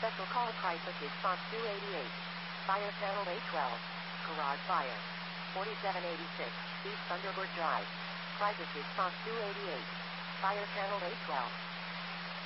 Special call crisis response 288. Fire channel A12. Garage fire. 4786 East Thunderbird Drive. Crisis response 288. Fire channel A12.